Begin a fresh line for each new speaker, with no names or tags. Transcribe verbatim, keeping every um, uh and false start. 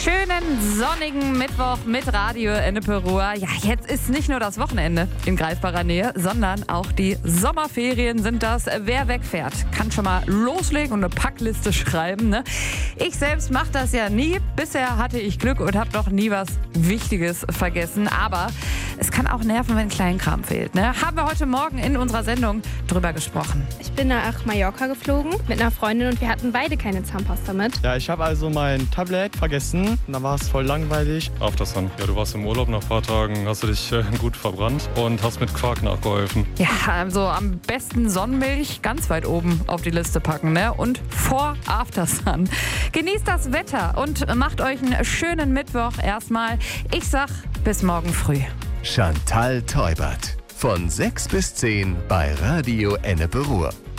Schönen sonnigen Mittwoch mit Radio Ennepe-Ruhr. Ja, jetzt ist nicht nur das Wochenende in greifbarer Nähe, sondern auch die Sommerferien sind das. Wer wegfährt, kann schon mal loslegen und eine Packliste schreiben. Ne? Ich selbst mache das ja nie. Bisher hatte ich Glück und habe noch nie was Wichtiges vergessen. Aber es kann auch nerven, wenn Kleinkram fehlt. Ne? Haben wir heute Morgen in unserer Sendung drüber gesprochen.
Ich bin nach Mallorca geflogen mit einer Freundin und wir hatten beide keine Zahnpasta mit.
Ja, ich habe also mein Tablet vergessen. Da war es voll langweilig.
Aftersun. Ja, du warst im Urlaub nach ein paar Tagen, hast du dich äh, gut verbrannt und hast mit Quark nachgeholfen.
Ja, also am besten Sonnenmilch ganz weit oben auf die Liste packen, ne? Und vor Aftersun. Genießt das Wetter und macht euch einen schönen Mittwoch erstmal. Ich sag bis morgen früh.
Chantal Teubert. Von sechs bis zehn bei Radio Ennepe-Ruhr.